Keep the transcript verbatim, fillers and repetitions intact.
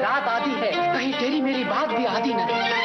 रात आधी है, कहीं तेरी मेरी बात भी आधी न है।